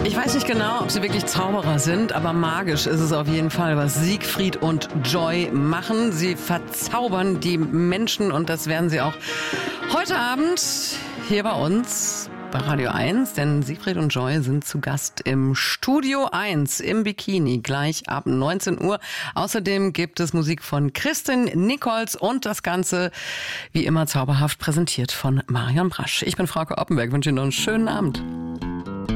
Ich weiß nicht genau, ob sie wirklich Zauberer sind, aber magisch ist es auf jeden Fall, was Siegfried und Joy machen. Sie verzaubern die Menschen und das werden sie auch heute Abend hier bei uns bei Radio 1, denn Siegfried und Joy sind zu Gast im Studio 1 im Bikini, gleich ab 19 Uhr. Außerdem gibt es Musik von Kristin Nichols und das Ganze wie immer zauberhaft präsentiert von Marion Brasch. Ich bin Frauke Oppenberg, wünsche Ihnen noch einen schönen Abend.